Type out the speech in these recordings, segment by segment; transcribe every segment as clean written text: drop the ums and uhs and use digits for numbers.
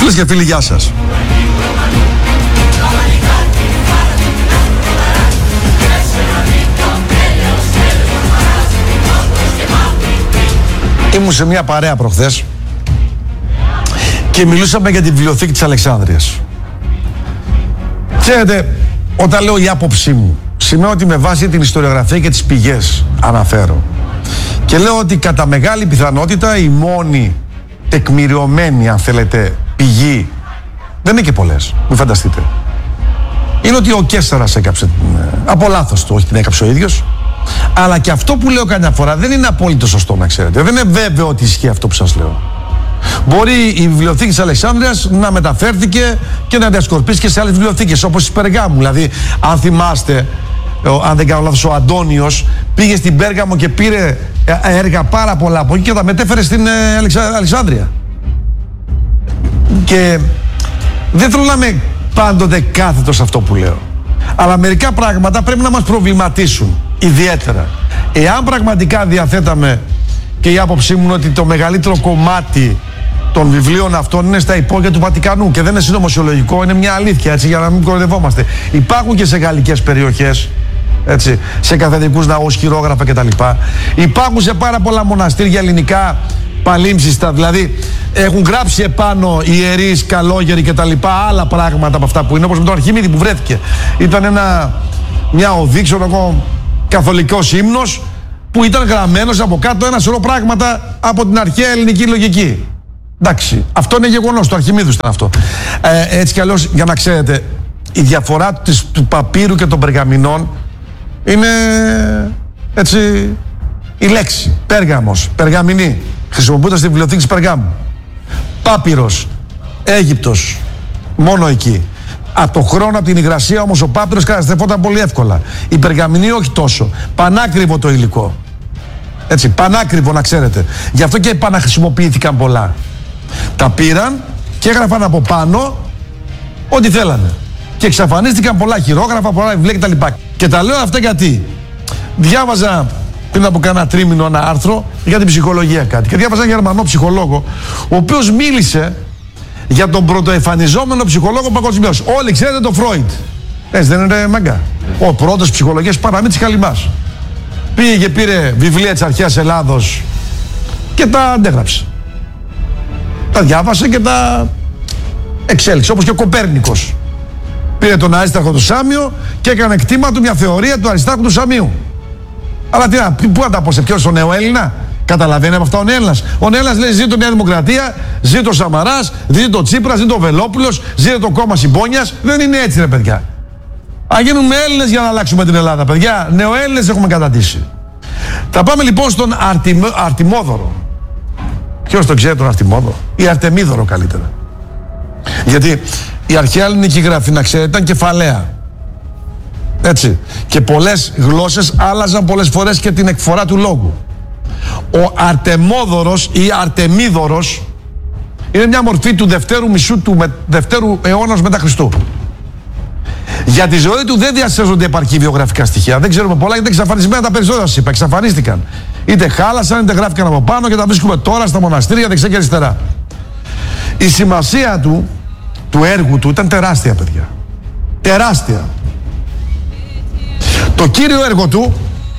Φίλες και φίλοι, γεια σας. Ήμουν σε μια παρέα προχθές και μιλούσαμε για τη βιβλιοθήκη της Αλεξάνδρειας. Ξέρετε, όταν λέω η άποψή μου, σημαίνει ότι με βάση την ιστοριογραφία και τις πηγές αναφέρω. Και λέω ότι κατά μεγάλη πιθανότητα η μόνη τεκμηριωμένη, αν θέλετε, πηγή, δεν είναι και πολλές, μην φανταστείτε, είναι ότι ο Καίσαρας έκαψε από λάθος του, όχι την έκαψε ο ίδιος. Αλλά και αυτό που λέω καμιά φορά δεν είναι απόλυτο σωστό, να ξέρετε. Δεν είναι βέβαιο ότι ισχύει αυτό που σας λέω. Μπορεί η βιβλιοθήκη της Αλεξάνδρειας να μεταφέρθηκε και να διασκορπίστηκε σε άλλες βιβλιοθήκες, όπως η Περγάμου. Δηλαδή, αν θυμάστε, αν δεν κάνω λάθος, ο Αντώνιος πήγε στην Πέργαμο και πήρε έργα πάρα πολλά από εκεί και τα μετέφερε στην Αλεξάνδρεια. Και δεν θέλω να είμαι πάντοτε κάθετος σε αυτό που λέω. Αλλά μερικά πράγματα πρέπει να μας προβληματίσουν ιδιαίτερα. Εάν πραγματικά διαθέταμε, και η άποψή μου είναι ότι το μεγαλύτερο κομμάτι των βιβλίων αυτών είναι στα υπόγεια του Βατικανού και δεν είναι συνωμοσιολογικό, είναι μια αλήθεια, έτσι, για να μην κοροϊδευόμαστε. Υπάρχουν και σε γαλλικές περιοχές, έτσι, σε καθεδρικούς ναούς, χειρόγραφα κτλ. Υπάρχουν σε πάρα πολλά μοναστήρια ελληνικά παλίμψιστα, δηλαδή έχουν γράψει επάνω ιερείς, καλόγεροι κτλ. Άλλα πράγματα από αυτά που είναι, όπως με τον Αρχιμίδη που βρέθηκε. Ήταν μια οδή, ξέρω εγώ, καθολικός ύμνος που ήταν γραμμένος από κάτω ένα σωρό πράγματα από την αρχαία ελληνική λογική. Εντάξει, αυτό είναι γεγονός, του Αρχιμίδου ήταν αυτό. Έτσι κι αλλιώς, για να ξέρετε, η διαφορά του παπύρου και των περγαμηνών είναι, έτσι, η λέξη. Πέργαμος, περγαμηνή, χρησιμοποιούνται στη βιβλιοθήκη της Περγάμου. Πάπυρος, Αίγυπτος, μόνο εκεί. Από το χρόνο, από την υγρασία όμως, ο πάπυρος καταστρεφόταν πολύ εύκολα. Η περγαμηνή όχι τόσο. Πανάκριβο το υλικό. Έτσι, πανάκριβο, να ξέρετε. Γι' αυτό και επαναχρησιμοποιήθηκαν πολλά. Τα πήραν και έγραφαν από πάνω ό,τι θέλανε. Και εξαφανίστηκαν πολλά χειρόγραφα, πολλά βιβλία κτλ. Και τα λέω αυτά γιατί διάβαζα πριν από κάνα τρίμηνο ένα άρθρο για την ψυχολογία κάτι. Και διάβαζα ένα Γερμανό ψυχολόγο, ο οποίος μίλησε για τον πρωτοεμφανιζόμενο ψυχολόγο παγκοσμίως. Όλοι ξέρετε το Φρόιντ. Έτσι δεν είναι, μαγκά? Ο πρώτος ψυχολογίας παραμύθις Καλυμάς. Πήγε και πήρε βιβλία της αρχαίας Ελλάδος και τα αντέγραψε. Τα διάβασε και τα εξέλιξε, όπως και ο Κοπέρνικος. Πήρε τον Αριστάρχο του Σάμιο και έκανε κτήμα του μια θεωρία του Αριστάρχου του Σαμίου. Αλλά πού να τα πω, σε ποιον, στον νεοέλληνα? Καταλαβαίνει από αυτά ο Έλληνας? Ο Έλληνας λέει: ζήτω Νέα Δημοκρατία, ζήτω Σαμαράς, ζήτω Τσίπρας, ζήτω Βελόπουλος, ζήτω το κόμμα Συμπόνιας. Δεν είναι έτσι, ρε παιδιά. Αν γίνουμε Έλληνες για να αλλάξουμε την Ελλάδα, παιδιά. Νεοέλληνες έχουμε καταντήσει. Θα πάμε λοιπόν στον Αρτιμόδωρο. Ποιος τον ξέρει τον Αρτιμόδωρο? Ή Αρτεμίδωρο καλύτερα. Γιατί η αρχαία ελληνική γραφή, να ξέρετε, ήταν κεφαλαία. Έτσι. Και πολλές γλώσσες άλλαζαν πολλές φορές και την εκφορά του λόγου. Ο Αρτεμόδωρος ή Αρτεμίδωρος είναι μια μορφή του δευτέρου μισού του δευτέρου αιώνας μετά Χριστού. Για τη ζωή του δεν διασέζονται επαρκή βιογραφικά στοιχεία. Δεν ξέρουμε πολλά γιατί εξαφανισμένα τα περισσότερα, σας είπα. Εξαφανίστηκαν. Είτε χάλασαν είτε γράφηκαν από πάνω και τα βρίσκουμε τώρα στα μοναστήρια δεξιά και αριστερά. Η σημασία του έργου του ήταν τεράστια, παιδιά. Τεράστια. Το κύριο έργο του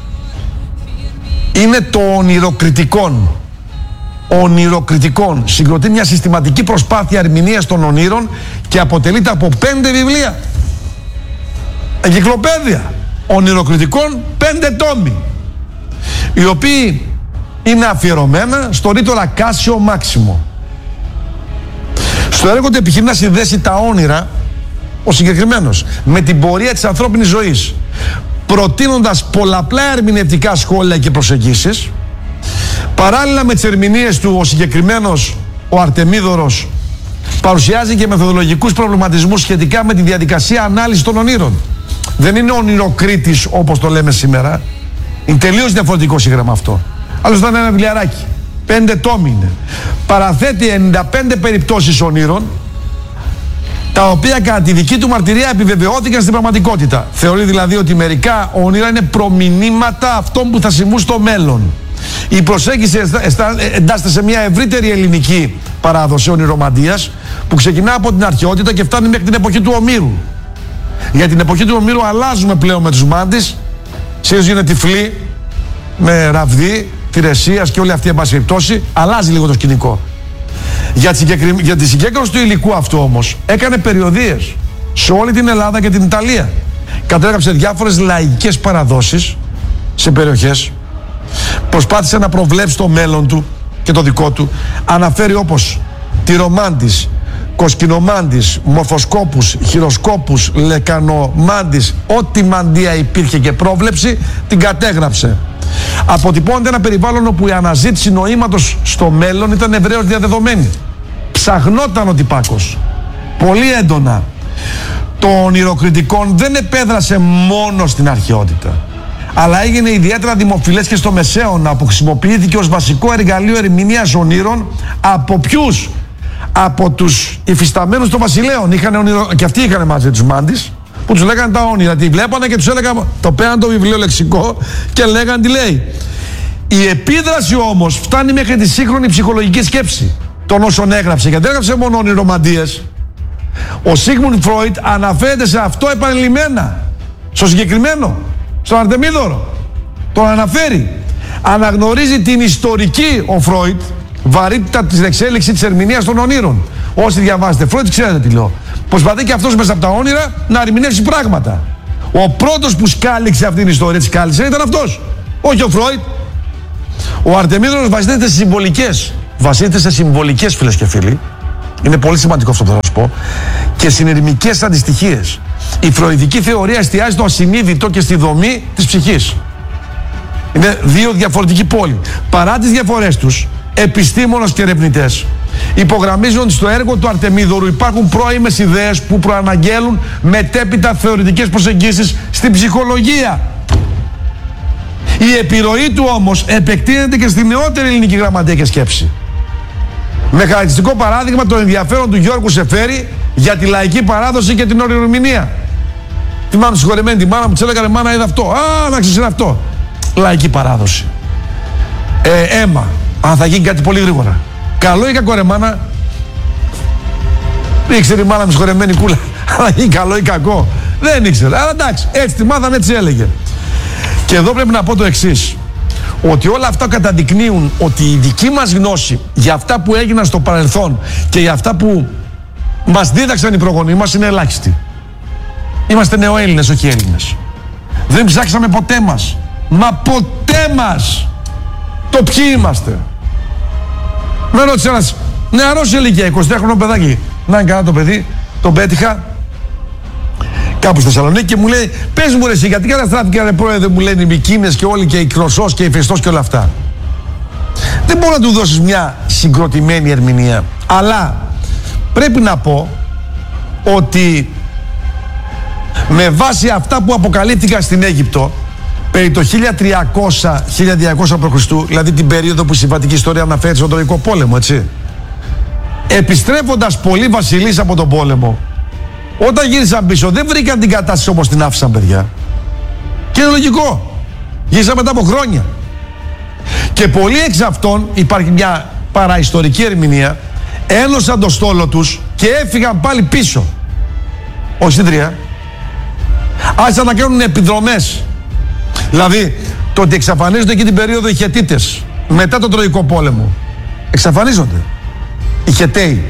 είναι το ονειροκριτικόν. Ονειροκριτικόν. Συγκροτεί μια συστηματική προσπάθεια ερμηνείας των ονείρων και αποτελείται από 5 βιβλία. Εγκυκλοπαίδεια ονειροκριτικών, 5 τόμοι, οι οποίοι είναι αφιερωμένα στο ρήτορα Κάσιο Μάξιμο. Στο έργο του επιχειρεί να συνδέσει τα όνειρα, ο συγκεκριμένος, με την πορεία της ανθρώπινης ζωής, προτείνοντας πολλαπλά ερμηνευτικά σχόλια και προσεγγίσεις. Παράλληλα με τις ερμηνείες του, ο συγκεκριμένος, ο Αρτεμίδωρος, παρουσιάζει και μεθοδολογικούς προβληματισμούς σχετικά με τη διαδικασία ανάλυσης των ονείρων. Δεν είναι ονειροκρίτης όπως το λέμε σήμερα. Είναι τελείως διαφορετικό σύγγραμμα αυτό. Άλλωστε ήταν ένα βιβλιαράκι. 5 τόμοι είναι. Παραθέτει 95 περιπτώσεις ονείρων, τα οποία κατά τη δική του μαρτυρία επιβεβαιώθηκαν στην πραγματικότητα. Θεωρεί δηλαδή ότι μερικά όνειρα είναι προμηνύματα αυτών που θα συμβούν στο μέλλον. Η προσέγγιση εντάσσεται σε μια ευρύτερη ελληνική παράδοση ονειρομαντίας που ξεκινά από την αρχαιότητα και φτάνει μέχρι την εποχή του Ομήρου. Για την εποχή του Ομήρου αλλάζουμε πλέον με τους Μάντις, συνήθως είναι τυφλοί, με ραβδί, Τηρεσίας και όλη αυτή η πτώση, αλλάζει λίγο το σκηνικό. Για τη συγκέντρωση του υλικού αυτού όμως έκανε περιοδίες σε όλη την Ελλάδα και την Ιταλία. Κατέγραψε διάφορες λαϊκές παραδόσεις σε περιοχές. Προσπάθησε να προβλέψει το μέλλον του και το δικό του. Αναφέρει όπως Τυρομάντης, Κοσκινομάντης, Μορφοσκόπους, Χειροσκόπους, Λεκανομάντης, ό,τι μαντεία υπήρχε και πρόβλεψη την κατέγραψε. Αποτυπώνεται ένα περιβάλλον όπου η αναζήτηση νοήματος στο μέλλον ήταν ευρέως διαδεδομένη. Ψαχνόταν ο τυπάκος πολύ έντονα. Το ονειροκριτικό δεν επέδρασε μόνο στην αρχαιότητα, αλλά έγινε ιδιαίτερα δημοφιλές και στο Μεσαίωνα, που χρησιμοποιήθηκε ως βασικό εργαλείο ερμηνείας ονείρων. Από ποιους? Από τους υφισταμένους των βασιλέων. Και αυτοί είχαν μαζί τους Μάντις, που τους λέγανε τα όνειρα. Τη βλέπανε και τους έλεγαν, το πέραν το βιβλίο λεξικό και λέγανε τι λέει. Η επίδραση όμως φτάνει μέχρι τη σύγχρονη ψυχολογική σκέψη των όσων έγραψε, γιατί δεν έγραψε μόνο ονειρομαντίες. Ο Σίγμουντ Φρόιντ αναφέρεται σε αυτό επανειλημμένα. Στο συγκεκριμένο, στον Αρτεμίδωρο. Τον αναφέρει. Αναγνωρίζει την ιστορική ο Φρόιντ βαρύτητα της εξέλιξης της ερμηνείας των ονείρων. Όσοι διαβάζετε Φρόιντ, ξέρετε τι λέω. Προσπαθεί και αυτός μέσα από τα όνειρα να ερμηνεύσει πράγματα. Ο πρώτος που σκάλιξε αυτήν την ιστορία, της κάλυψε, ήταν αυτός. Όχι ο Φρόιντ. Ο Αρτεμίδωρος βασίζεται σε συμβολικές. Βασίζεται σε συμβολικές, φίλες και φίλοι. Είναι πολύ σημαντικό αυτό που θα σας πω. Και συνειρμικές αντιστοιχίες. Η φροηδική θεωρία εστιάζει στο ασυνείδητο και στη δομή της ψυχής. Είναι δύο διαφορετικοί πόλοι. Παρά τις διαφορές τους, επιστήμονες και ερευνητές υπογραμμίζουν ότι στο έργο του Αρτεμίδωρου υπάρχουν πρώιμες ιδέες που προαναγγέλουν μετέπειτα θεωρητικές προσεγγίσεις στην ψυχολογία. Η επιρροή του όμως επεκτείνεται και στη νεότερη ελληνική γραμματεία και σκέψη. Με χαρακτηριστικό παράδειγμα το ενδιαφέρον του Γιώργου Σεφέρη για τη λαϊκή παράδοση και την ορειομηνία. Θυμάμαι συγχωρεμένη τη μάνα μου, της έλεγα, μάνα, είδα αυτό. Α, να ξέρεις, είναι αυτό. Λαϊκή παράδοση. Αίμα. Αν θα γίνει κάτι πολύ γρήγορα. Καλό ή κακό, ρε μάνα? Ήξερε η μάνα μου συγχωρεμένη κούλα. Αλλά γίνει καλό ή κακό? Δεν ήξερε. Αλλά εντάξει, έτσι τη μάθανε, έτσι έλεγε. Και εδώ πρέπει να πω το εξής. Ότι όλα αυτά καταδεικνύουν ότι η δική μας γνώση για αυτά που έγιναν στο παρελθόν και για αυτά που μας δίδαξαν οι προγονείς μας είναι ελάχιστη. Είμαστε νεοέλληνες, όχι Έλληνες. Δεν ψάξαμε ποτέ μας. Μα ποτέ μας το ποιοι είμαστε. Με ρώτησε ένας νεαρός ηλικία, 20χρονο παιδάκι. Να είναι καλά το παιδί, τον πέτυχα κάπου στη Θεσσαλονίκη και μου λέει, πες μου ρε εσύ, γιατί καταστράφηκε ρε πρόεδρε, μου λένε οι Μικίνες και όλοι και η Κροσός και η Φεστός και όλα αυτά. Δεν μπορώ να του δώσεις μια συγκροτημένη ερμηνεία, αλλά πρέπει να πω ότι με βάση αυτά που αποκαλύφθηκαν στην Αίγυπτο περί το 1300-1200 π.Χ., δηλαδή την περίοδο που η συμβατική ιστορία αναφέρει στον Τροϊκό πόλεμο, έτσι. Επιστρέφοντας πολλοί βασιλείς από τον πόλεμο, όταν γύρισαν πίσω δεν βρήκαν την κατάσταση όπως την άφησαν, παιδιά. Και είναι λογικό. Γύρισαν μετά από χρόνια. Και πολλοί εξ αυτών, υπάρχει μια παραιστορική ερμηνεία, ένωσαν το στόλο τους και έφυγαν πάλι πίσω. Όχι στην Τρία. Άρχισαν να κάνουν επιδρομές. Δηλαδή, το ότι εξαφανίζονται εκεί την περίοδο οι Χετίτες, μετά τον Τροϊκό πόλεμο. Εξαφανίζονται. Οι Χεταίοι.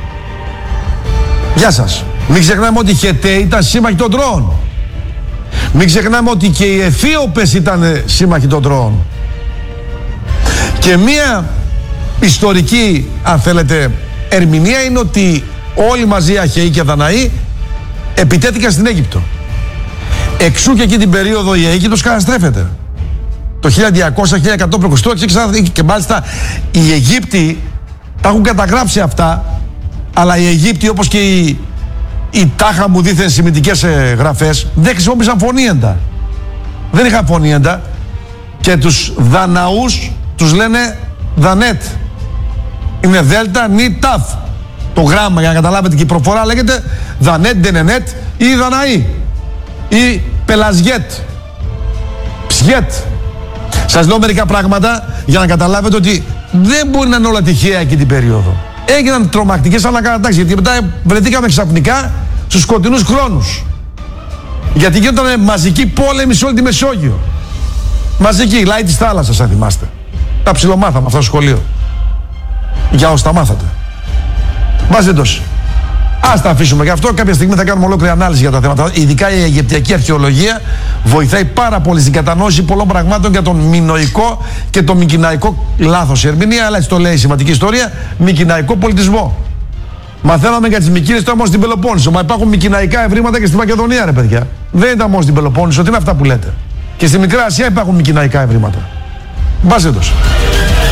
Γεια σας. Μην ξεχνάμε ότι οι Χεταίοι ήταν σύμμαχοι των Τρώων. Μην ξεχνάμε ότι και οι Αιθίωπες ήταν σύμμαχοι των Τρώων. Και μία ιστορική, αν θέλετε, ερμηνεία είναι ότι όλοι μαζί, Αχαιοί και Δαναοί, επιτέθηκαν στην Αίγυπτο. Εξού και εκεί την περίοδο η Αίγυπτος καταστρέφεται. Το 1200-1100 π.Χ. και μάλιστα οι Αιγύπτιοι τα έχουν καταγράψει αυτά, αλλά οι Αιγύπτιοι, όπως και οι τάχα μου δίθεν σημιτικές γραφές, δεν χρησιμοποίησαν φωνήεντα. Δεν είχαν φωνήεντα και τους Δαναούς τους λένε Δανέτ. Είναι δέλτα, νι, ταφ. Το γράμμα, για να καταλάβετε, και η προφορά λέγεται Δανέτ, Ντενενέτ ή Δαναή ή Πελαζιέτ, Ψιέτ. Σας λέω μερικά πράγματα για να καταλάβετε ότι δεν μπορεί να είναι όλα τυχαία εκεί την περίοδο. έγιναν τρομακτικές ανακατατάξεις. Γιατί μετά βρεθήκαμε ξαφνικά στους σκοτεινούς χρόνους. Γιατί γινόταν μαζική πόλεμη σε όλη τη Μεσόγειο. Μαζική, λάη της θάλασσας, αν θυμάστε. Τα ψιλομάθαμε αυτό στο σχολείο. Για όσοι τα μάθατε. Μπας εντός. Ας τα αφήσουμε. Γι' αυτό κάποια στιγμή θα κάνουμε ολόκληρη ανάλυση για τα θέματα. Ειδικά η Αιγυπτιακή αρχαιολογία βοηθάει πάρα πολύ στην κατανόηση πολλών πραγμάτων για τον μινωικό και τον μικηναϊκό, λάθος η ερμηνεία, αλλά έτσι το λέει η σημαντική ιστορία, μικηναϊκό πολιτισμό. Μαθαίναμε για τις Μικήνες τώρα μόνο στην Πελοπόννησο. Μα υπάρχουν μικηναϊκά ευρήματα και στη Μακεδονία, ρε παιδιά. Δεν ήταν μόνο στην Πελοπόννησο. Τι είναι αυτά που λέτε. Και στη Μικρά Ασία υπάρχουν μικηναϊκά ευρήματα. Μπας εντός.